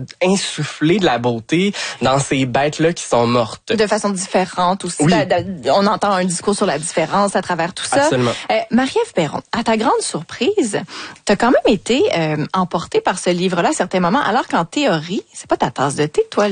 insuffler de la beauté dans ces bêtes-là qui sont mortes. De façon différente aussi. Oui. On entend un discours sur la différence à travers tout ça. Absolument. Marie-Ève Perron, à ta grande surprise, t'as quand même été emportée par ce livre-là à certains moments, alors qu'en théorie, c'est pas ta tasse de thé, toi,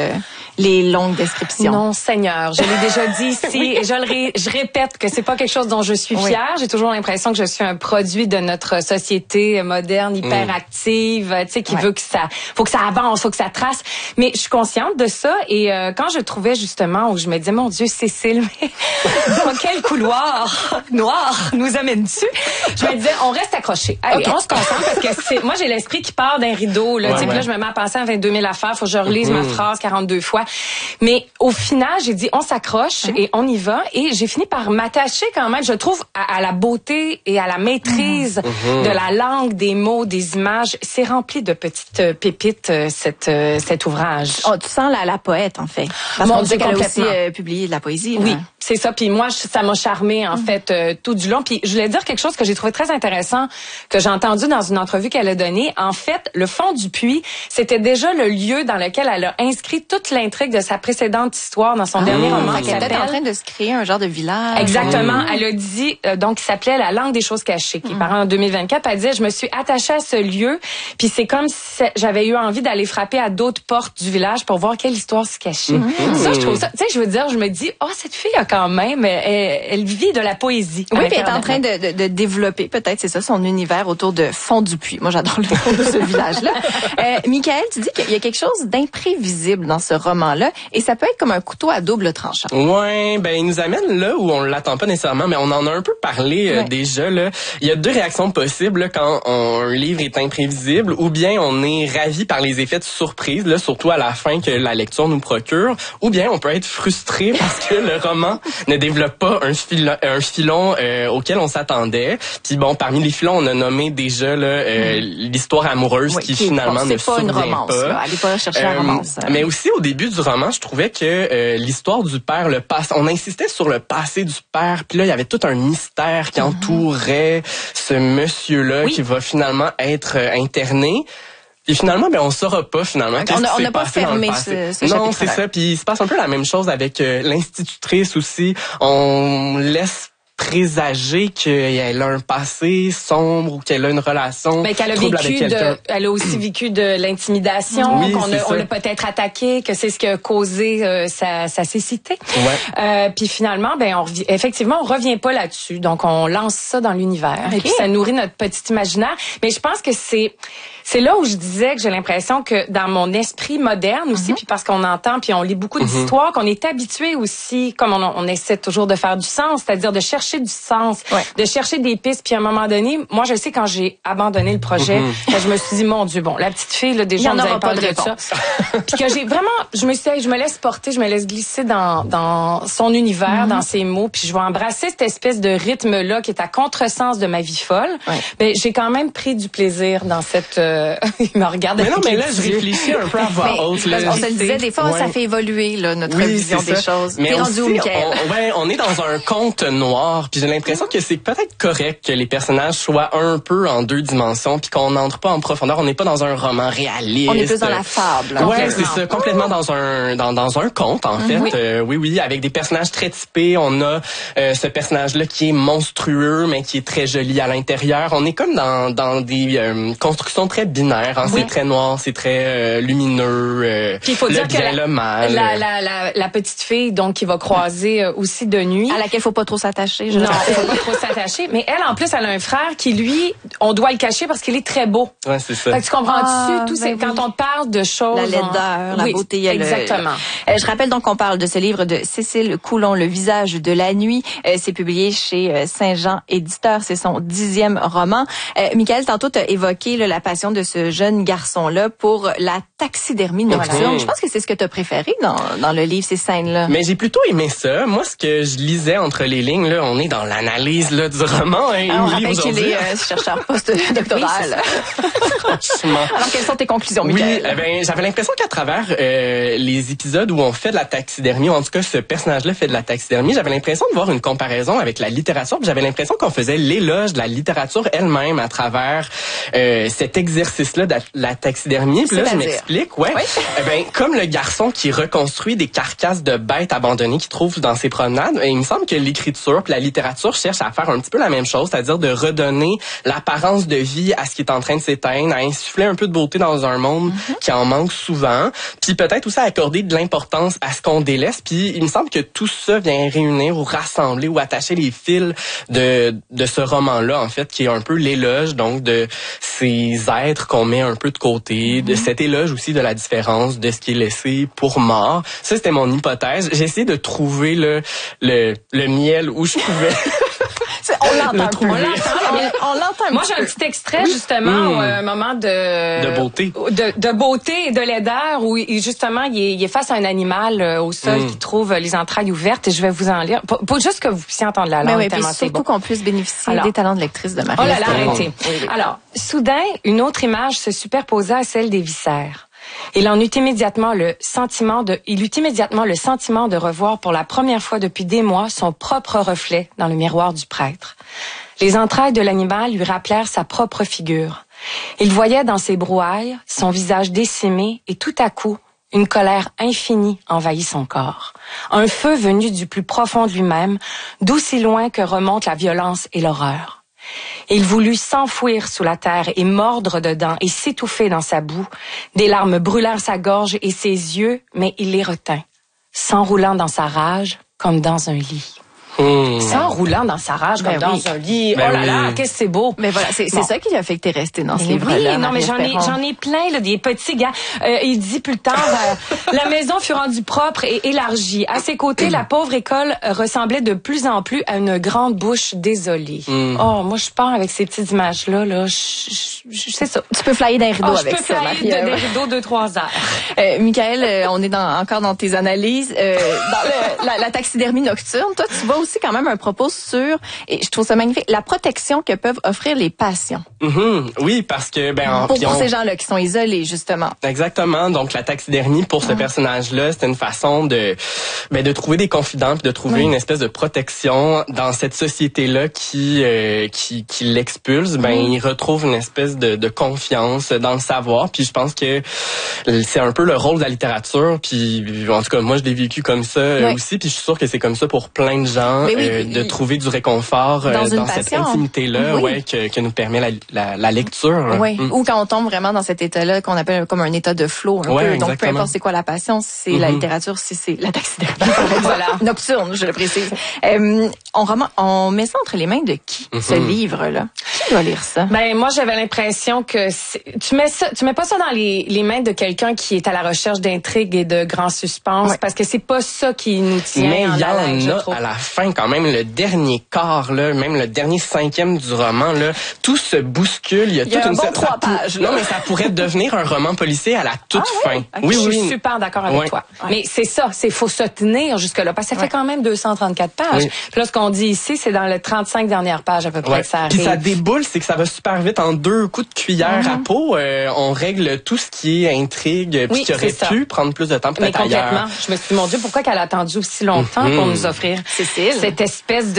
les longues descriptions. Non, Seigneur, je l'ai déjà dit ici et je répète que c'est pas quelque chose dont je suis fière. J'ai toujours l'impression que je suis un produit de notre société moderne, hyper active, tu sais, qui veut que ça, faut que ça avance, faut que ça trace. Mais je suis consciente de ça et quand je trouvais justement où je me disais, mon Dieu, Cécile, mais dans quel couloir noir nous amènes-tu? Je me disais, on reste accroché. Allez, on se concentre parce que moi j'ai l'esprit qui part d'un rideau, là, tu sais, puis là je me mets à penser à 22 000 affaires, faut que je relise ma phrase 42 fois. Mais au final, j'ai dit, on s'accroche et on y va. Et j'ai fini par m'attacher quand même, je trouve, à la beauté et à la maîtrise de la langue, des mots, des images. C'est rempli de petites pépites, cet ouvrage. Oh, tu sens la poète, en fait. Parce qu'on dit qu'elle a aussi publié de la poésie. Oui, là. c'est ça. Puis moi, ça m'a charmé en fait tout du long. Puis je voulais dire quelque chose que j'ai trouvé très intéressant, que j'ai entendu dans une entrevue qu'elle a donnée. En fait, le fond du puits, c'était déjà le lieu dans lequel elle a inscrit toute l'intrigue de sa précédente histoire dans son dernier roman. Elle était en train de se créer un genre de village. Exactement. Elle a dit, donc, il s'appelait La langue des choses cachées, qui est paru en 2024. Elle disait, je me suis attachée à ce lieu, puis c'est comme si j'avais eu envie d'aller frapper à d'autres portes du village pour voir quelle histoire se cachait. Ça, je trouve ça, tu sais, je veux dire, je me dis, oh, cette fille a quand même, elle vit de la poésie. Oui, puis elle est en train de développer, peut-être, c'est ça, son univers autour de Fond du Puits. Moi, j'adore le fond de ce village-là. Michaël, tu dis qu'il y a quelque chose d'imprévisible dans ce roman-là, et ça peut être comme un couteau à double tranchant. Ouais, ben il nous amène là où on l'attend pas nécessairement, mais on en a un peu parlé déjà là. Il y a deux réactions possibles là, quand un livre est imprévisible, ou bien on est ravi par les effets de surprise là, surtout à la fin que la lecture nous procure, ou bien on peut être frustré parce que le roman ne développe pas un filon auquel on s'attendait. Puis bon, parmi les filons, on a nommé déjà là l'histoire amoureuse qui finalement ne survient une romance, pas. Là. Allez pas chercher la romance. Mais aussi au début du roman, je trouvais que l'histoire du père, le passé, on insistait sur le passé du père, puis là il y avait tout un mystère qui entourait ce monsieur-là qui va finalement être interné. Et finalement, ben on saura pas finalement. On n'a pas fermé ce chapitre. Non, c'est ça. Puis il se passe un peu la même chose avec l'institutrice aussi. On laisse présager qu'elle a un passé sombre ou qu'elle a une relation qu'elle a trouble avec quelqu'un. elle a aussi vécu de l'intimidation, oui, on l'a peut-être attaqué, que c'est ce qui a causé sa cécité. Ouais. Puis finalement, effectivement, on revient pas là-dessus. Donc on lance ça dans l'univers et puis ça nourrit notre petit imaginaire. Mais je pense que c'est là où je disais que j'ai l'impression que dans mon esprit moderne aussi, puis parce qu'on entend, puis on lit beaucoup d'histoires, qu'on est habitué aussi, comme on essaie toujours de faire du sens, c'est-à-dire de chercher du sens, de chercher des pistes. Puis à un moment donné, moi je sais quand j'ai abandonné le projet, je me suis dit, mon Dieu, bon, la petite fille, là, déjà, on n'avait pas de réponse. Puis que j'ai vraiment, je me laisse porter, je me laisse glisser dans son univers, dans ses mots, puis je vais embrasser cette espèce de rythme-là qui est à contresens de ma vie folle. Mais j'ai quand même pris du plaisir dans cette... il me regarde avec mais là, je réfléchis un peu à voix haute. On se le disait, des fois, ça fait évoluer là, notre vision des choses. Mais aussi, on est dans un conte noir, puis j'ai l'impression que c'est peut-être correct que les personnages soient un peu en deux dimensions, puis qu'on n'entre pas en profondeur. On n'est pas dans un roman réaliste. On est plus dans la fable. Ouais, c'est ça, complètement dans un conte en fait. Oui, avec des personnages très typés. On a ce personnage-là qui est monstrueux, mais qui est très joli à l'intérieur. On est comme dans des constructions très binaires. Hein. C'est très noir, c'est très lumineux. Puis il faut dire que le mal. La petite fille donc qui va croiser aussi de nuit, à laquelle faut pas trop s'attacher. Non, il faut pas trop s'attacher. Mais elle, en plus, elle a un frère qui, lui, on doit le cacher parce qu'il est très beau. Ouais, c'est ça. Fait que tu comprends-tu? Quand on parle de choses... La laideur, la beauté. Exactement. Je rappelle donc qu'on parle de ce livre de Cécile Coulon, Le visage de la nuit. C'est publié chez Saint-Jean Éditeur. C'est son 10e roman. Michaël, tantôt, tu as évoqué la passion de ce jeune garçon-là pour la taxidermie nocturne. Je pense que c'est ce que tu as préféré dans le livre, ces scènes-là. Mais j'ai plutôt aimé ça. Moi, ce que je lisais entre les lignes, là, on est dans l'analyse là, du roman. Hein, on rappelle qu'il est chercheur post-doctoral. Franchement. Alors, quelles sont tes conclusions, Michaël? Oui, j'avais l'impression qu'à travers les épisodes où on fait de la taxidermie, ou en tout cas, ce personnage-là fait de la taxidermie, j'avais l'impression de voir une comparaison avec la littérature. Puis j'avais l'impression qu'on faisait l'éloge de la littérature elle-même à travers cet exercice-là de la taxidermie. Puis là, je m'explique. j'explique, ouais. Oui. Eh ben, comme le garçon qui reconstruit des carcasses de bêtes abandonnées qu'il trouve dans ses promenades, il me semble que l'écriture puis la littérature cherche à faire un petit peu la même chose, c'est-à-dire de redonner l'apparence de vie à ce qui est en train de s'éteindre, à insuffler un peu de beauté dans un monde qui en manque souvent, puis peut-être aussi à accorder de l'importance à ce qu'on délaisse, puis il me semble que tout ça vient réunir ou rassembler ou attacher les fils de ce roman-là, en fait, qui est un peu l'éloge, donc, de ces êtres qu'on met un peu de côté, de cet éloge aussi de la différence, de ce qui est laissé pour mort. Ça, c'était mon hypothèse. J'ai essayé de trouver le miel où je pouvais... On l'entend. On l'entend. Moi, j'ai un petit extrait, justement, un moment de beauté. De beauté et de laideur où, justement, il est face à un animal au sol qui trouve les entrailles ouvertes, et je vais vous en lire. Pour juste que vous puissiez entendre la langue, tellement c'est beau. Surtout qu'on puisse bénéficier des talents de lectrice de Marie. Oh là là, arrêtez. Alors, soudain, une autre image se superposa à celle des viscères. Il eut immédiatement le sentiment de revoir pour la première fois depuis des mois son propre reflet dans le miroir du prêtre. Les entrailles de l'animal lui rappelèrent sa propre figure. Il voyait dans ses brouhailles son visage décimé, et tout à coup, une colère infinie envahit son corps. Un feu venu du plus profond de lui-même, d'aussi loin que remontent la violence et l'horreur. Il voulut s'enfouir sous la terre et mordre dedans et s'étouffer dans sa boue. Des larmes brûlèrent sa gorge et ses yeux, mais il les retint, s'enroulant dans sa rage comme dans un lit. S'enroulant dans sa rage comme dans un lit. Oh là là, qu'est-ce que c'est beau. Mais voilà, c'est ça qui a fait que t'es restée dans ce livre-là. Oui, non, mais j'en ai plein, là, des petits gars. Il dit plus tard, la maison fut rendue propre et élargie. À ses côtés, la pauvre école ressemblait de plus en plus à une grande bouche désolée. Oh, moi, je pars avec ces petites images-là, là. C'est ça. Tu peux flyer d'un rideau avec ça, Marie. Je peux flyer des rideaux 2-3 heures. Michael, on est encore dans tes analyses. Dans la taxidermie nocturne, toi, tu vois aussi quand même un propos sur, et je trouve ça magnifique, la protection que peuvent offrir les patients. Oui, parce que pour ces gens-là qui sont isolés, justement. Exactement. Donc la taxidermie pour ce personnage-là, c'était une façon de trouver des confidents, puis de trouver une espèce de protection dans cette société-là qui l'expulse. Il retrouve une espèce de confiance dans le savoir. Puis je pense que c'est un peu le rôle de la littérature. Puis en tout cas, moi je l'ai vécu comme ça aussi. Puis je suis sûre que c'est comme ça pour plein de gens. De trouver du réconfort dans cette intimité-là que nous permet la lecture. Oui, ou quand on tombe vraiment dans cet état-là qu'on appelle comme un état de flow. Un peu. Exactement. Donc, peu importe c'est quoi la passion, si c'est la littérature, si c'est la taxidermie. Voilà, nocturne, je le précise. On met ça entre les mains de qui, ce livre-là? Qui doit lire ça? Moi, j'avais l'impression que tu mets pas ça dans les mains de quelqu'un qui est à la recherche d'intrigue et de grand suspense, parce que c'est pas ça qui nous tient. Mais il y en a à la fin quand même, le dernier quart, là, même le dernier 5e du roman, là, tout se bouscule. Il y a toute une 3 pages. Non, mais ça pourrait devenir un roman policier à la toute fin. Okay. Oui, je suis super d'accord avec toi. Mais c'est ça, faut se tenir jusque-là, parce que ça fait quand même 234 pages. Puis là, ce qu'on dit ici, c'est dans les 35 dernières pages à peu près que ça arrive. Puis ça déboule, c'est que ça va super vite. En 2 coups de cuillère à peau, on règle tout ce qui est intrigue, puis qui aurait pu prendre plus de temps peut-être ailleurs. Complètement. Je me suis dit, mon Dieu, pourquoi qu'elle a attendu aussi longtemps pour nous offrir cette espèce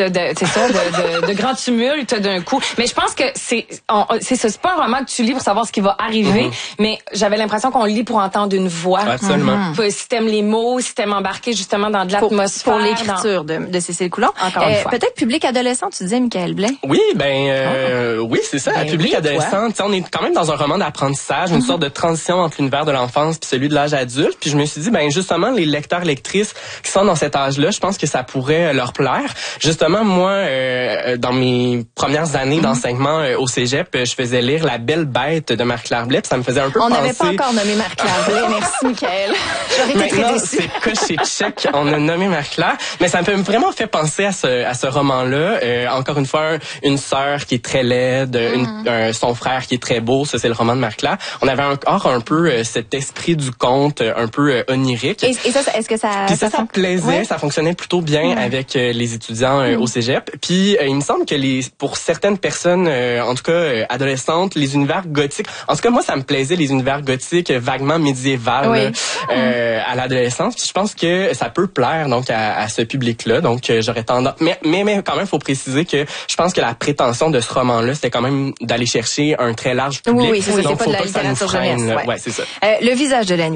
de grand tumulte d'un coup. Mais je pense que c'est pas un roman que tu lis pour savoir ce qui va arriver, mais j'avais l'impression qu'on le lit pour entendre une voix. Absolument. Si t'aimes les mots, si t'aimes embarquer justement dans de l'atmosphère. Pour l'écriture de Cécile Coulon. Encore une fois. Peut-être public adolescent, tu disais, Michael Blais. Oui, oui, c'est ça, public adolescent. On est quand même dans un roman d'apprentissage, une sorte de transition entre l'univers de l'enfance puis celui de l'âge adulte. Puis je me suis dit, justement, les lecteurs, lectrices qui sont dans cet âge-là, je pense que ça pourrait leur plaire. Justement, moi, dans mes premières années d'enseignement au cégep, je faisais lire La Belle Bête de Marie-Claire Blais, puis ça me faisait un peu penser... On n'avait pas encore nommé Marie-Claire Blais, merci Michael. J'aurais été très déçue. C'est coché check, on a nommé Marie-Claire, mais ça me fait vraiment fait penser à ce roman-là. Encore une fois, une sœur qui est très laide, son frère qui est très beau, ça c'est le roman de Marie-Claire. On avait encore un peu cet esprit du conte, un peu onirique. Et ça, est-ce que ça... Puis ça plaisait, ça fonctionnait plutôt bien avec les étudiants au cégep. Puis il me semble que pour certaines personnes, en tout cas adolescentes, les univers gothiques, en tout cas moi ça me plaisait les univers gothiques vaguement médiévals à l'adolescence. Puis je pense que ça peut plaire donc à ce public-là. Donc j'aurais tendance, Mais quand même, faut préciser que je pense que la prétention de ce roman-là, c'était quand même d'aller chercher un très large public. Oui, c'est ça. Donc, C'est pas faut de la que ça nous littérature freine, jeunesse. ouais, c'est ça. Le visage de la nuit.